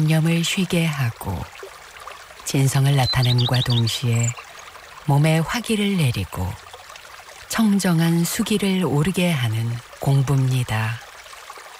잡념을 쉬게 하고 진성을 나타냄과 동시에 몸에 화기를 내리고 청정한 수기를 오르게 하는 공부입니다.